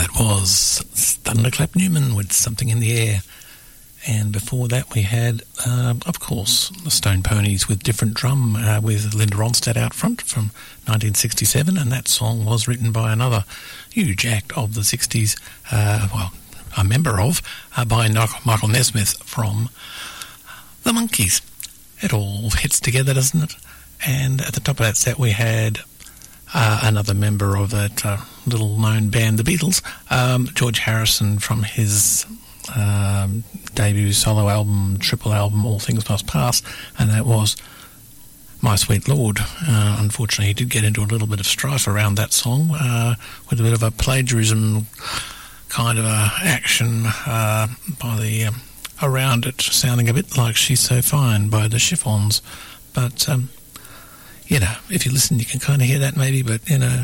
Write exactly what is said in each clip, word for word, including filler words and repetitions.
That was Thunderclap Newman with Something in the Air. And before that we had, uh, of course, the Stone Ponies with Different Drum uh, with Linda Ronstadt out front from nineteen sixty-seven, and that song was written by another huge act of the sixties, uh, well, a member of, uh, by Michael Nesmith from the Monkees. It all hits together, doesn't it? And at the top of that set we had uh, another member of that uh, little-known band, the Beatles, um, George Harrison, from his um, debut solo album, triple album, All Things Must Pass, and that was My Sweet Lord. Uh, unfortunately, he did get into a little bit of strife around that song uh, with a bit of a plagiarism kind of a action uh, by the um, around it, sounding a bit like She's So Fine by the Chiffons. But um, you know, if you listen, you can kind of hear that maybe, but, you know,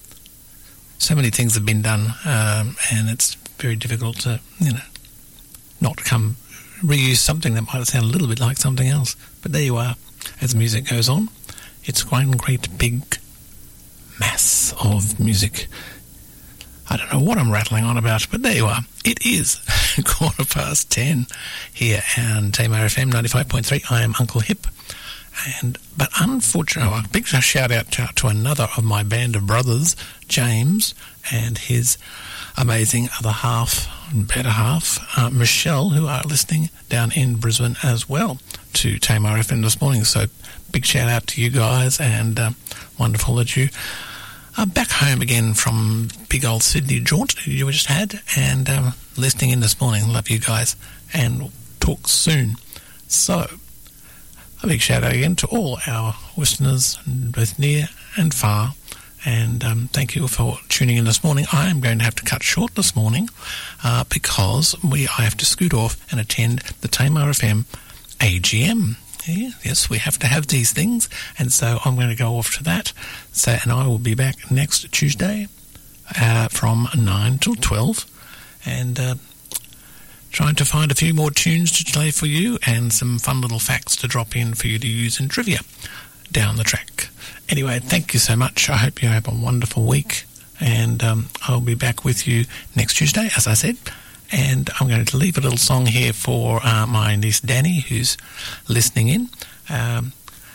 so many things have been done, um, and it's very difficult to, you know, not come reuse something that might sound a little bit like something else. But there you are. As music goes on, it's one great big mass of music. I don't know what I'm rattling on about, but there you are. It is quarter past ten here on Tamar F M ninety-five point three. I am Uncle Hip. And but unfortunately, a big shout out to, to another of my band of brothers, James, and his amazing other half, better half, uh, Michelle, who are listening down in Brisbane as well to Tamar F M this morning. So big shout out to you guys, and uh, wonderful that you are back home again from big old Sydney jaunt you just had, and um, listening in this morning. Love you guys, and we'll talk soon. So a big shout out again to all our listeners, both near and far, and um, thank you for tuning in this morning. I am going to have to cut short this morning uh, because we I have to scoot off and attend the Tamar F M A G M. Yeah, yes, we have to have these things, and so I'm going to go off to that. So, and I will be back next Tuesday uh, from nine till twelve, and Uh, trying to find a few more tunes to play for you and some fun little facts to drop in for you to use in trivia down the track. Anyway, thank you so much. I hope you have a wonderful week, and um, I'll be back with you next Tuesday, as I said. And I'm going to leave a little song here for uh, my niece Danny, who's listening in. Um,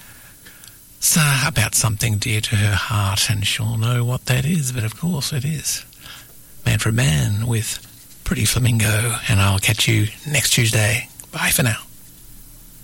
so about something dear to her heart, and she'll know what that is, but of course it is Manfred Mann with Pretty Flamingo, and I'll catch you next Tuesday. Bye for now.